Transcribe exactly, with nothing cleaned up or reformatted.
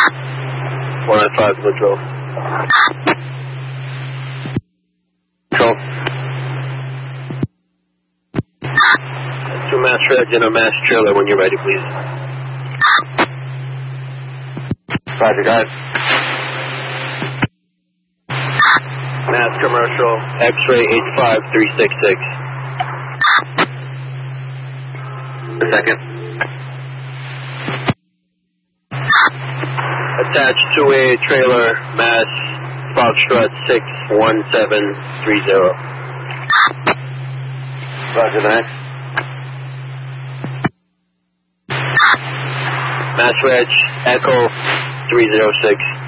four nine five, control. Control. Two mass reg and a mass trailer when you're ready, please. Roger, guys. Mass commercial, X-ray H five three six six. A second. Attached to a trailer, mass Foxtrot six one seven three zero. Roger, next. Mass Reg, Echo three zero six.